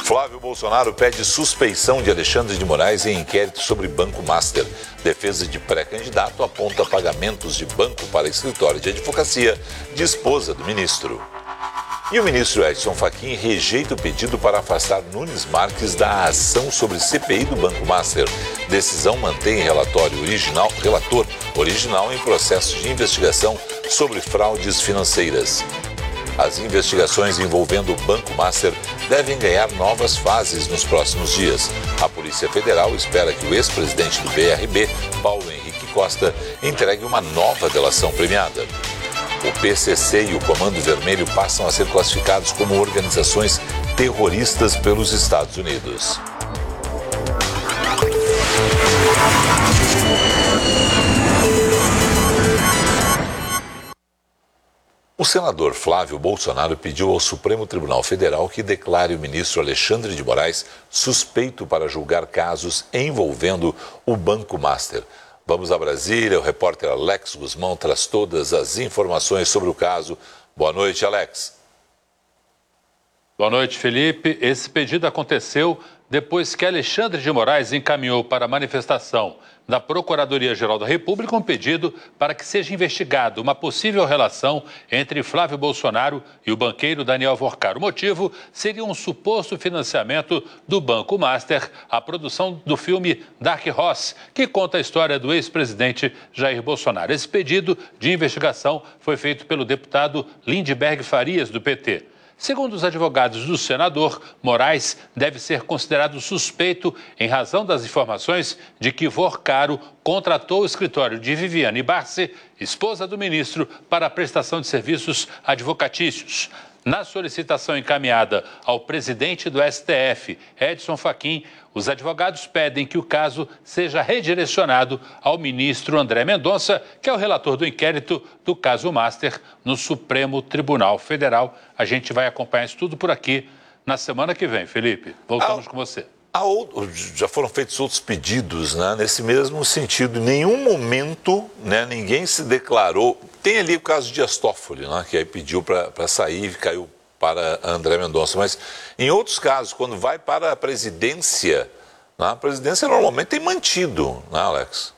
Flávio Bolsonaro pede suspeição de Alexandre de Moraes em inquérito sobre Banco Master. Defesa de pré-candidato aponta pagamentos de banco para escritório de advocacia de esposa do ministro. E o ministro Edson Fachin rejeita o pedido para afastar Nunes Marques da ação sobre CPI do Banco Master. Decisão mantém relator original em processo de investigação sobre fraudes financeiras. As investigações envolvendo o Banco Master devem ganhar novas fases nos próximos dias. A Polícia Federal espera que o ex-presidente do BRB, Paulo Henrique Costa, entregue uma nova delação premiada. O PCC e o Comando Vermelho passam a ser classificados como organizações terroristas pelos Estados Unidos. O senador Flávio Bolsonaro pediu ao Supremo Tribunal Federal que declare o ministro Alexandre de Moraes suspeito para julgar casos envolvendo o Banco Master. Vamos a Brasília, o repórter Alex Guzmão traz todas as informações sobre o caso. Boa noite, Alex. Boa noite, Felipe. Esse pedido aconteceu depois que Alexandre de Moraes encaminhou para a manifestação da Procuradoria-Geral da República um pedido para que seja investigado uma possível relação entre Flávio Bolsonaro e o banqueiro Daniel Vorcar. O motivo seria um suposto financiamento do Banco Master à produção do filme Dark Horse, que conta a história do ex-presidente Jair Bolsonaro. Esse pedido de investigação foi feito pelo deputado Lindbergh Farias, do PT. Segundo os advogados do senador, Moraes deve ser considerado suspeito em razão das informações de que Vorcaro contratou o escritório de Viviane Barsi, esposa do ministro, para a prestação de serviços advocatícios. Na solicitação encaminhada ao presidente do STF, Edson Fachin, os advogados pedem que o caso seja redirecionado ao ministro André Mendonça, que é o relator do inquérito do caso Master no Supremo Tribunal Federal. A gente vai acompanhar isso tudo por aqui na semana que vem. Felipe, voltamos com você. Já foram feitos outros pedidos, né, nesse mesmo sentido. Em nenhum momento, né, ninguém se declarou. Tem ali o caso de Dias Toffoli, né, que aí pediu para sair e caiu para André Mendonça. Mas em outros casos, quando vai para a presidência, né, a presidência normalmente tem mantido, né, Alex?